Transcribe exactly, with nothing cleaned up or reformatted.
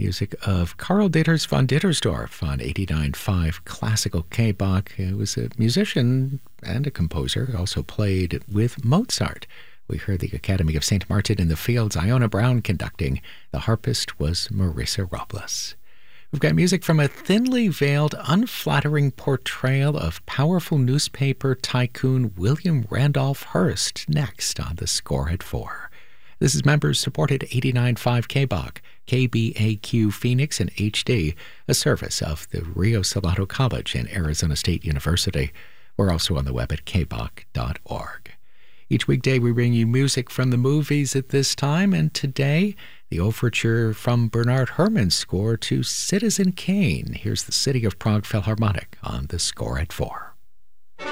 Music of Karl Ditters von Dittersdorf on eighty-nine point five Classical K-Bach. He was a musician and a composer, also played with Mozart. We heard the Academy of Saint Martin in the Fields, Iona Brown conducting. The harpist was Marissa Robles. We've got music from a thinly veiled, unflattering portrayal of powerful newspaper tycoon William Randolph Hearst next on The Score at Four. This is members-supported eighty-nine point five K-Bach, K B A Q Phoenix and H D, a service of the Rio Salado College and Arizona State University. We're also on the web at k bach dot org. Each weekday we bring you music from the movies at this time, and today, the overture from Bernard Herrmann's score to Citizen Kane. Here's the City of Prague Philharmonic on The Score at Four.